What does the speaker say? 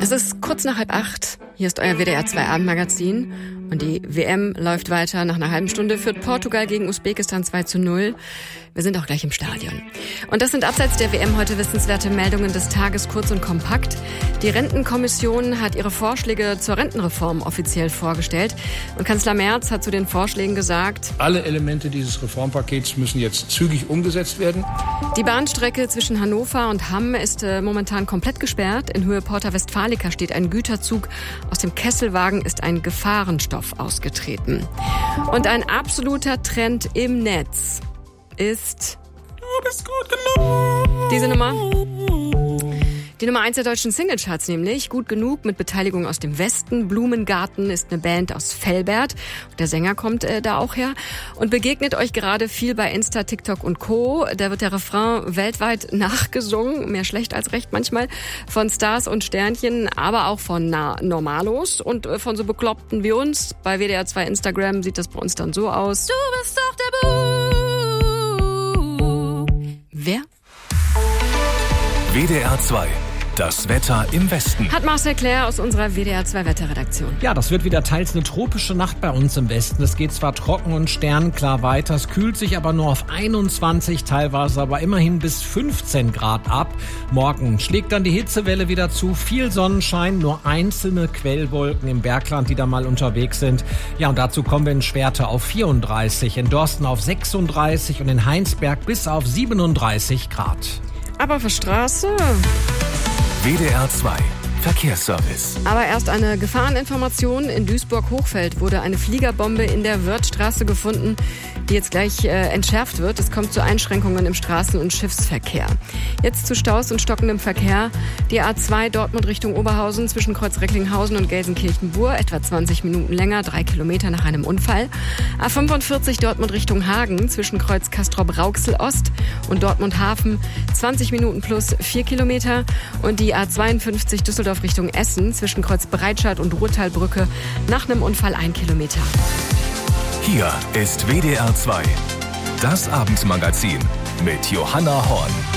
Es ist kurz nach 7:30. Hier ist euer WDR 2 Abendmagazin. Und die WM läuft weiter. Nach einer halben Stunde führt Portugal gegen Usbekistan 2:0. Wir sind auch gleich im Stadion. Und das sind abseits der WM heute wissenswerte Meldungen des Tages, kurz und kompakt. Die Rentenkommission hat ihre Vorschläge zur Rentenreform offiziell vorgestellt. Und Kanzler Merz hat zu den Vorschlägen gesagt: Alle Elemente dieses Reformpakets müssen jetzt zügig umgesetzt werden. Die Bahnstrecke zwischen Hannover und Hamm ist momentan komplett gesperrt. In Höhe Porta Westfalica steht ein Güterzug. Aus dem Kesselwagen ist ein Gefahrenstoff ausgetreten. Und ein absoluter Trend im Netz ist Du bist gut genug. diese Nummer. Die Nummer 1 der deutschen Singlecharts nämlich. Gut genug mit Beteiligung aus dem Westen. Blumengarten ist eine Band aus Velbert. Der Sänger kommt da auch her. Und begegnet euch gerade viel bei Insta, TikTok und Co. Da wird der Refrain weltweit nachgesungen. Mehr schlecht als recht manchmal. Von Stars und Sternchen, aber auch von Normalos und von so Bekloppten wie uns. Bei WDR 2 Instagram sieht das bei uns dann so aus. Du bist doch der Boo. Wer? WDR 2. Das Wetter im Westen. Hat Marcel Claire aus unserer WDR 2 Wetterredaktion. Ja, das wird wieder teils eine tropische Nacht bei uns im Westen. Es geht zwar trocken und sternklar weiter, es kühlt sich aber nur auf 21, teilweise aber immerhin bis 15 Grad ab. Morgen schlägt dann die Hitzewelle wieder zu, viel Sonnenschein, nur einzelne Quellwolken im Bergland, die da mal unterwegs sind. Ja, und dazu kommen wir in Schwerte auf 34, in Dorsten auf 36 und in Heinsberg bis auf 37 Grad. Aber für Straße. WDR 2. Verkehrsservice. Aber erst eine Gefahreninformation. In Duisburg-Hochfeld wurde eine Fliegerbombe in der Wörthstraße gefunden, die jetzt gleich entschärft wird. Es kommt zu Einschränkungen im Straßen- und Schiffsverkehr. Jetzt zu Staus und stockendem Verkehr. Die A2 Dortmund Richtung Oberhausen zwischen Kreuz Recklinghausen und Gelsenkirchen-Bur. Etwa 20 Minuten länger, 3 Kilometer nach einem Unfall. A45 Dortmund Richtung Hagen zwischen Kreuz Castrop-Rauxel Ost und Dortmund Hafen. 20 Minuten plus 4 Kilometer. Und die A52 Düsseldorf Richtung Essen zwischen Kreuz Breitscheid und Ruhrtalbrücke nach einem Unfall 1 Kilometer. Hier ist WDR 2. Das Abendmagazin mit Johanna Horn.